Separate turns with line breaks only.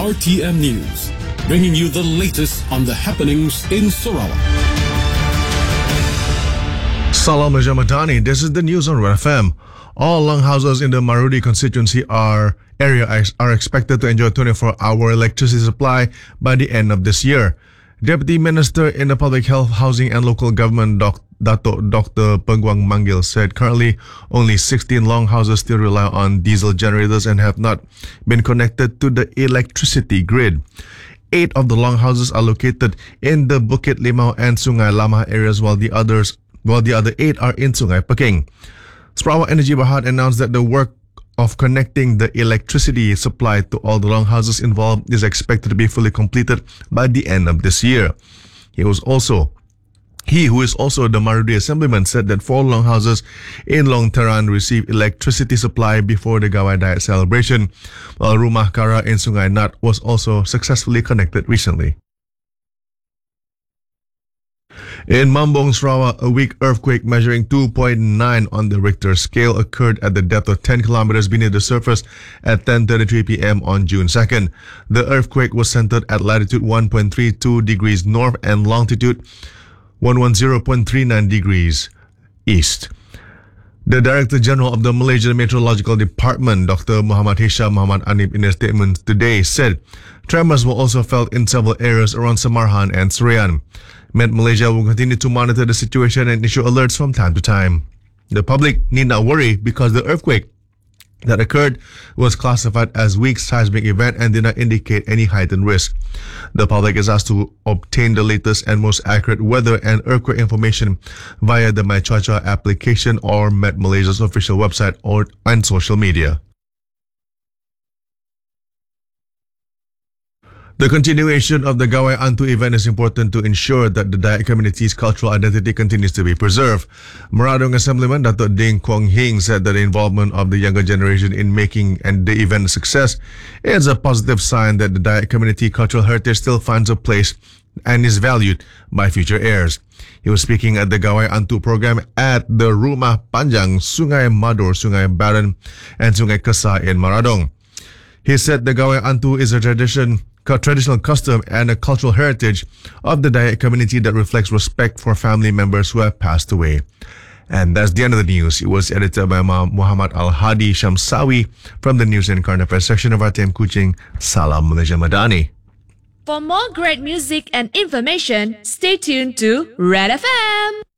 RTM News, bringing you the latest on the happenings in Sarawak.
Salam Malaysia Madani. This is the news on Red FM. All longhouses in the Marudi constituency area are expected to enjoy 24-hour electricity supply by the end of this year. Deputy Minister in the Public Health, Housing and Local Government, Dr. Pengguang Manggil, said currently only 16 longhouses still rely on diesel generators and have not been connected to the electricity grid. 8 of the longhouses are located in the Bukit Limau and Sungai Lama areas, while the other 8 are in Sungai Peking. Sarawak Energy Berhad announced that the work of connecting the electricity supply to all the longhouses involved is expected to be fully completed by the end of this year. He who is also the Marudi Assemblyman, said that 4 longhouses in Long Teran received electricity supply before the Gawai Diet celebration, while Rumah Kara in Sungai Nat was also successfully connected recently. In Mambong, Sarawak, a weak earthquake measuring 2.9 on the Richter scale occurred at the depth of 10 kilometers beneath the surface at 10:33 p.m. on June 2nd. The earthquake was centered at latitude 1.32 degrees north and longitude 110.39 degrees east. The Director General of the Malaysian Meteorological Department, Dr. Muhammad Hisham Muhammad Anib, in a statement today said tremors were also felt in several areas around Samarhan and Surian. Met Malaysia will continue to monitor the situation and issue alerts from time to time. The public need not worry because the earthquake that occurred was classified as weak seismic event and did not indicate any heightened risk. The public is asked to obtain the latest and most accurate weather and earthquake information via the MyCuaca application or Met Malaysia's official website and social media. The continuation of the Gawai Antu event is important to ensure that the Dayak community's cultural identity continues to be preserved. Meradong Assemblyman Dato' Ding Kwong Hing said that the involvement of the younger generation in making the event a success is a positive sign that the Dayak community cultural heritage still finds a place and is valued by future heirs. He was speaking at the Gawai Antu program at the Rumah Panjang, Sungai Madur, Sungai Baran, and Sungai Kesa in Meradong. He said the Gawai Antu is a traditional custom and a cultural heritage of the Dayak community that reflects respect for family members who have passed away. And that's the end of the news. It was edited by Muhammad Al-Hadi Shamsawi from the News and Current Affairs section of RTM Kuching. Salam Malaysia Madani.
For more great music and information, stay tuned to Red FM.